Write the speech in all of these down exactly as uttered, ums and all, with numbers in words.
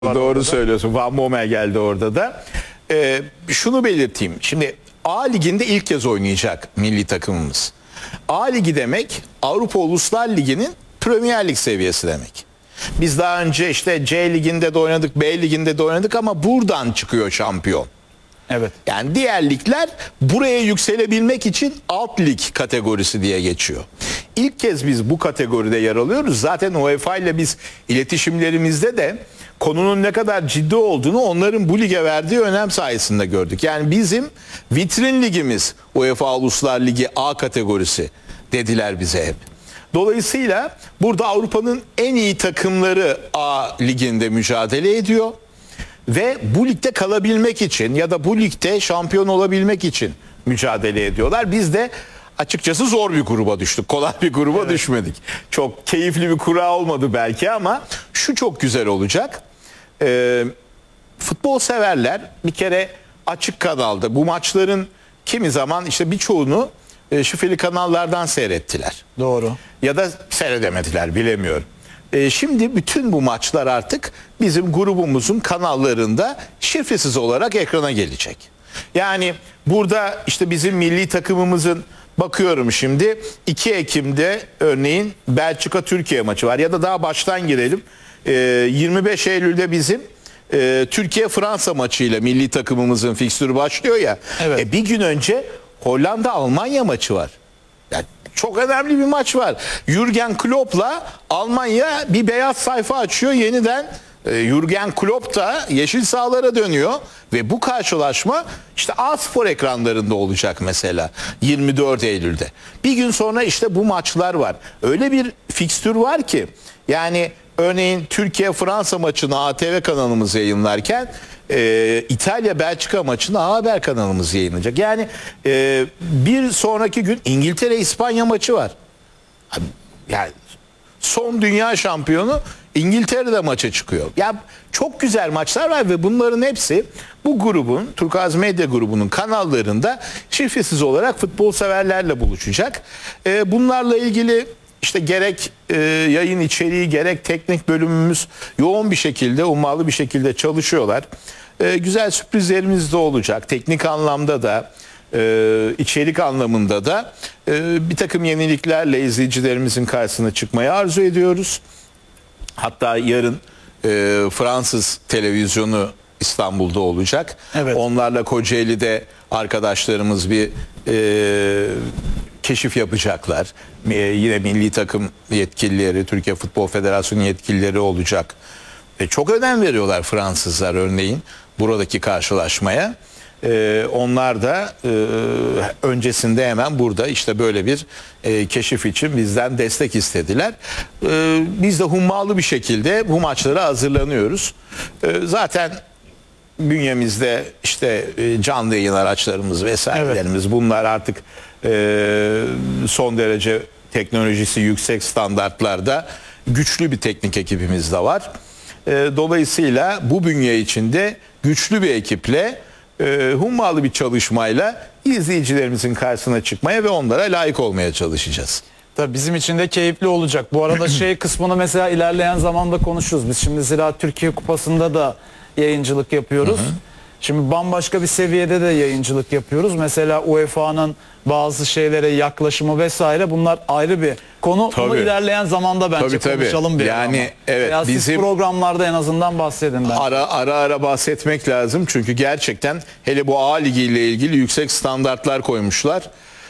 Doğru söylüyorsun. Van Bommel geldi orada da. Ee, şunu belirteyim. Şimdi A Ligi'nde ilk kez oynayacak milli takımımız. A Ligi demek Avrupa Uluslar Ligi'nin Premier Lig seviyesi demek. Biz daha önce işte C Ligi'nde de oynadık, B Ligi'nde de oynadık ama buradan çıkıyor şampiyon. Evet. Yani diğer ligler buraya yükselebilmek için alt lig kategorisi diye geçiyor. İlk kez biz bu kategoride yer alıyoruz. Zaten UEFA ile biz iletişimlerimizde de konunun ne kadar ciddi olduğunu onların bu lige verdiği önem sayesinde gördük. Yani bizim vitrin ligimiz UEFA Uluslar Ligi A kategorisi dediler bize hep. Dolayısıyla burada Avrupa'nın en iyi takımları A liginde mücadele ediyor. Ve bu ligde kalabilmek için ya da bu ligde şampiyon olabilmek için mücadele ediyorlar. Biz de açıkçası zor bir gruba düştük. Kolay bir gruba evet. düşmedik. Çok keyifli bir kura olmadı belki ama şu çok güzel olacak. Ee, futbol severler bir kere açık kanalda bu maçların kimi zaman işte birçoğunu e, şifreli kanallardan seyrettiler. Doğru. Ya da seyredemediler, bilemiyorum. E, şimdi bütün bu maçlar artık bizim grubumuzun kanallarında şifresiz olarak ekrana gelecek. Yani burada işte bizim milli takımımızın, bakıyorum şimdi iki Ekim'de örneğin Belçika-Türkiye maçı var ya da daha baştan girelim. E, yirmi beş Eylül'de bizim e, Türkiye-Fransa maçıyla milli takımımızın fikstürü başlıyor ya. Evet. E, bir gün önce Hollanda-Almanya maçı var. Yani çok önemli bir maç var. Jürgen Klopp'la Almanya bir beyaz sayfa açıyor yeniden. E, Jürgen Klopp da yeşil sahalara dönüyor ve bu karşılaşma işte A-Spor ekranlarında olacak mesela yirmi dört Eylül'de. Bir gün sonra işte bu maçlar var. Öyle bir fikstür var ki yani örneğin Türkiye-Fransa maçını A T V kanalımız yayınlarken e, İtalya-Belçika maçını A Haber kanalımız yayınlayacak. Yani e, bir sonraki gün İngiltere-İspanya maçı var. Yani son dünya şampiyonu İngiltere'de maça çıkıyor. Ya çok güzel maçlar var ve bunların hepsi bu grubun, Turkuaz Medya grubunun kanallarında şifresiz olarak futbol severlerle buluşacak. E, bunlarla ilgili işte gerek e, yayın içeriği gerek teknik bölümümüz yoğun bir şekilde, ummalı bir şekilde çalışıyorlar. E, güzel sürprizlerimiz de olacak. Teknik anlamda da, e, içerik anlamında da e, bir takım yeniliklerle izleyicilerimizin karşısına çıkmayı arzu ediyoruz. Hatta yarın e, Fransız televizyonu İstanbul'da olacak. Evet. Onlarla Kocaeli'de arkadaşlarımız bir e, keşif yapacaklar. Ee, yine milli takım yetkilileri, Türkiye Futbol Federasyonu yetkilileri olacak. E, çok önem veriyorlar Fransızlar örneğin buradaki karşılaşmaya. E, onlar da e, öncesinde hemen burada işte böyle bir e, keşif için bizden destek istediler. E, biz de hummalı bir şekilde bu maçlara hazırlanıyoruz. E, zaten bünyemizde işte e, canlı yayın araçlarımız vesairelerimiz evet. bunlar artık e, son derece teknolojisi yüksek standartlarda güçlü bir teknik ekibimiz de var. E, dolayısıyla bu bünye içinde güçlü bir ekiple e, hummalı bir çalışmayla izleyicilerimizin karşısına çıkmaya ve onlara layık olmaya çalışacağız. Tabii bizim için de keyifli olacak. Bu arada şey kısmını mesela ilerleyen zamanda konuşuruz. Biz şimdi Zira Türkiye Kupası'nda da yayıncılık yapıyoruz. Hı hı. Şimdi bambaşka bir seviyede de yayıncılık yapıyoruz. Mesela U E F A'nın bazı şeylere yaklaşımı vesaire bunlar ayrı bir konu. Tabii. Bunu ilerleyen zamanda bence tabii, konuşalım tabii. bir. Yani ama. Evet Veya bizim siz programlarda en azından bahsedin ben. Ara ara ara bahsetmek lazım. Çünkü gerçekten hele bu A Ligi ile ilgili yüksek standartlar koymuşlar.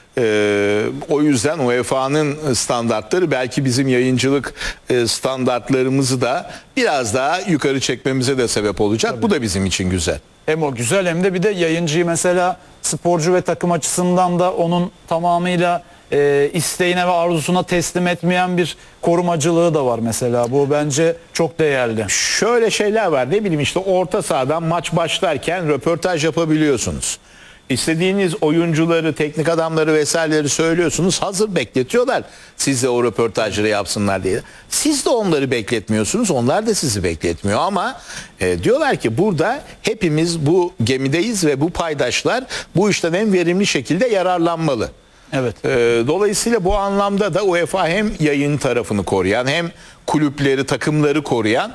Ee, o yüzden U E F A'nın standartları belki bizim yayıncılık e, standartlarımızı da biraz daha yukarı çekmemize de sebep olacak. Tabii. Bu da bizim için güzel. Hem o güzel hem de bir de yayıncıyı mesela sporcu ve takım açısından da onun tamamıyla e, isteğine ve arzusuna teslim etmeyen bir korumacılığı da var mesela. Bu bence çok değerli. Şöyle şeyler var, ne bileyim işte orta sahadan maç başlarken röportaj yapabiliyorsunuz. İstediğiniz oyuncuları, teknik adamları vesaireleri söylüyorsunuz. Hazır bekletiyorlar size o röportajları yapsınlar diye. Siz de onları bekletmiyorsunuz. Onlar da sizi bekletmiyor ama e, diyorlar ki burada hepimiz bu gemideyiz ve bu paydaşlar bu işten en verimli şekilde yararlanmalı. Evet. E, dolayısıyla bu anlamda da UEFA hem yayın tarafını koruyan hem kulüpleri, takımları koruyan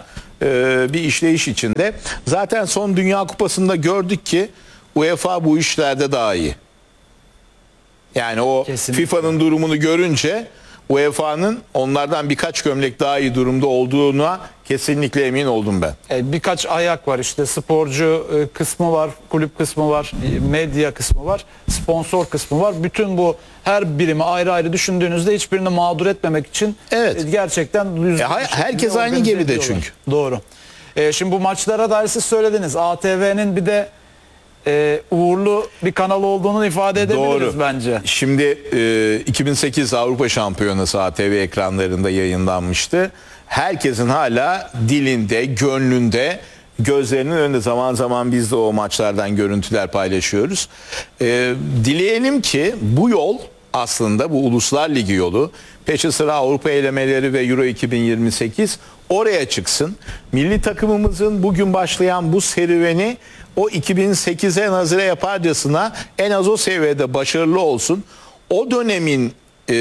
e, bir işleyiş içinde. Zaten son Dünya Kupası'nda gördük ki UEFA bu işlerde daha iyi. Yani o Kesinlikle. FIFA'nın durumunu görünce UEFA'nın onlardan birkaç gömlek daha iyi durumda olduğuna kesinlikle emin oldum ben. E, birkaç ayak var işte, sporcu e, kısmı var, kulüp kısmı var, e, medya kısmı var, sponsor kısmı var. Bütün bu her birimi ayrı ayrı düşündüğünüzde hiçbirini mağdur etmemek için Evet. e, gerçekten düzgün E, hay- bir şekilde herkes aynı organize gemide ediyorlar. çünkü. Doğru. E, şimdi bu maçlara dair siz söylediniz. A T V'nin bir de e, uğurlu bir kanal olduğunu ifade edebiliriz Doğru. bence. Şimdi e, iki bin sekiz Avrupa Şampiyonası A T V ekranlarında yayınlanmıştı. Herkesin hala dilinde, gönlünde, gözlerinin önünde, zaman zaman biz de o maçlardan görüntüler paylaşıyoruz. E, dileyelim ki bu yol, aslında bu Uluslar Ligi yolu, peşi sıra Avrupa elemeleri ve Euro iki bin yirmi sekiz oraya çıksın. Milli takımımızın bugün başlayan bu serüveni o iki bin sekize nazire yaparcasına en az o seviyede başarılı olsun. O dönemin e,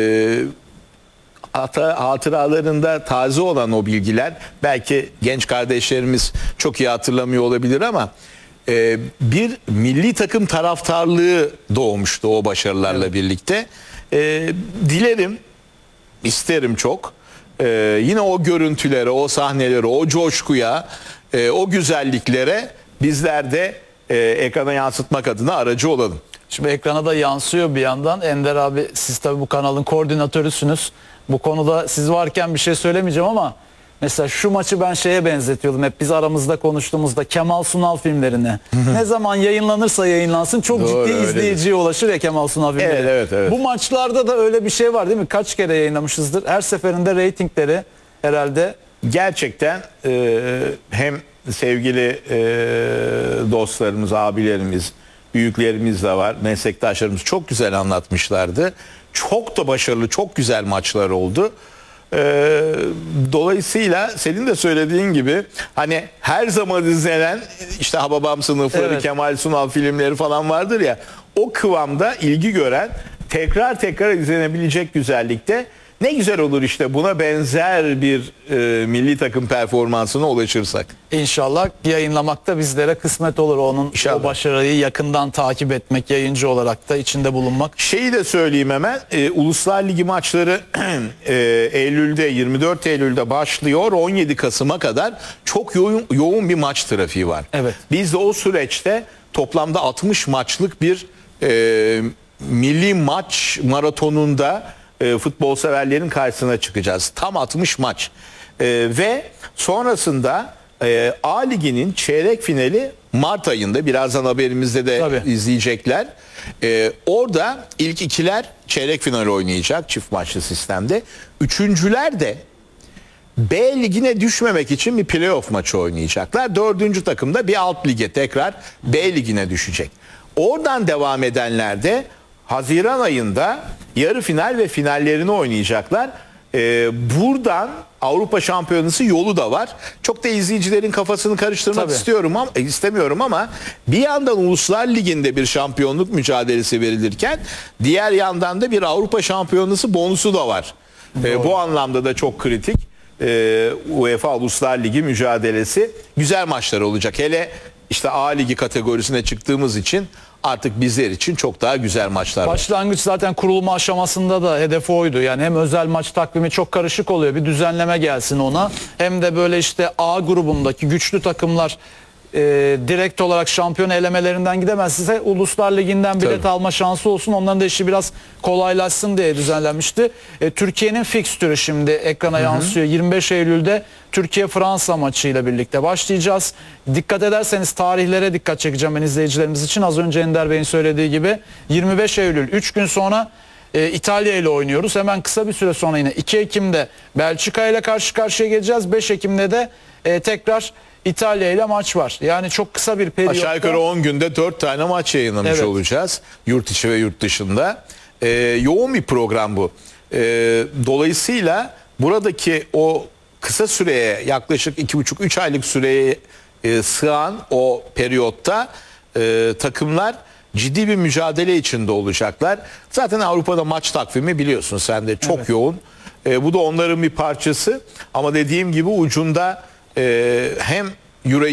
hata- hatıralarında taze olan o bilgiler, belki genç kardeşlerimiz çok iyi hatırlamıyor olabilir ama e, bir milli takım taraftarlığı doğmuştu o başarılarla birlikte. E, dilerim, isterim çok. E, yine o görüntülere, o sahnelere, o coşkuya, e, o güzelliklere bizler de e, ekrana yansıtmak adına aracı olalım. Şimdi ekrana da yansıyor bir yandan. Ender abi, siz tabii bu kanalın koordinatörüsünüz. Bu konuda siz varken bir şey söylemeyeceğim ama mesela şu maçı ben şeye benzetiyordum. Hep biz aramızda konuştuğumuzda Kemal Sunal filmlerine. Ne zaman yayınlanırsa yayınlansın çok Doğru, ciddi öyledir. izleyiciye ulaşır ya Kemal Sunal filmleri. Evet, evet, evet. Bu maçlarda da öyle bir şey var değil mi? Kaç kere yayınlamışızdır. Her seferinde reytingleri herhalde Gerçekten e, hem sevgili e, dostlarımız, abilerimiz, büyüklerimiz de var, meslektaşlarımız çok güzel anlatmışlardı. Çok da başarılı, çok güzel maçlar oldu. E, dolayısıyla senin de söylediğin gibi hani her zaman izlenen işte Hababam sınıfları, Evet. Kemal Sunal filmleri falan vardır ya, o kıvamda ilgi gören, tekrar tekrar izlenebilecek güzellikte. Ne güzel olur işte buna benzer bir e, milli takım performansına ulaşırsak. İnşallah yayınlamakta bizlere kısmet olur. Onun İnşallah. o başarıyı yakından takip etmek, yayıncı olarak da içinde bulunmak. Şeyi de söyleyeyim hemen, e, Uluslar Ligi maçları e, Eylül'de, yirmi dört Eylül'de başlıyor, on yedi Kasım'a kadar çok yoğun, yoğun bir maç trafiği var. Evet. Biz de o süreçte toplamda altmış maçlık bir e, milli maç maratonunda e, futbol severlerin karşısına çıkacağız. Tam altmış maç. E, ve sonrasında e, A Ligi'nin çeyrek finali Mart ayında, birazdan haberimizde de Tabii. izleyecekler. E, orada ilk ikiler çeyrek final oynayacak çift maçlı sistemde. Üçüncüler de B ligine düşmemek için bir playoff maçı oynayacaklar. Dördüncü takım da bir alt lige, tekrar B ligine düşecek. Oradan devam edenler de Haziran ayında yarı final ve finallerini oynayacaklar. Ee, buradan Avrupa Şampiyonası yolu da var. Çok da izleyicilerin kafasını karıştırmak Tabii. istiyorum ama istemiyorum ama bir yandan Uluslar Ligi'nde bir şampiyonluk mücadelesi verilirken diğer yandan da bir Avrupa Şampiyonası bonusu da var. Ee, bu anlamda da çok kritik. Ee, UEFA Uluslar Ligi mücadelesi güzel maçlar olacak. Hele işte A Ligi kategorisine çıktığımız için artık bizler için çok daha güzel maçlar var. Başlangıç zaten kurulma aşamasında da hedef oydu. Yani hem özel maç takvimi çok karışık oluyor. Bir düzenleme gelsin ona. Hem de böyle işte A grubundaki güçlü takımlar e, direkt olarak şampiyon elemelerinden gidemezse Uluslar Ligi'nden bilet Tabii. alma şansı olsun. Onların da işi biraz kolaylaşsın diye düzenlenmişti. E, Türkiye'nin fikstürü şimdi ekrana yansıyor. yirmi beş Eylül'de Türkiye-Fransa maçıyla birlikte başlayacağız. Dikkat ederseniz tarihlere dikkat çekeceğim ben izleyicilerimiz için. Az önce Ender Bey'in söylediği gibi yirmi beş Eylül üç gün sonra e, İtalya ile oynuyoruz. Hemen kısa bir süre sonra yine iki Ekim'de Belçika ile karşı karşıya geleceğiz. beş Ekim'de de e, tekrar İtalya ile maç var. Yani çok kısa bir periyotta. Aşağı yukarı on günde dört tane maç yayınlamış Evet. olacağız. Yurt içi ve yurt dışında. Ee, yoğun bir program bu. Ee, dolayısıyla buradaki o kısa süreye, yaklaşık iki buçuk üç aylık süreye e, sığan o periyotta e, takımlar ciddi bir mücadele içinde olacaklar. Zaten Avrupa'da maç takvimi biliyorsun sen de çok Evet. yoğun. E, bu da onların bir parçası. Ama dediğim gibi ucunda e, hem Euro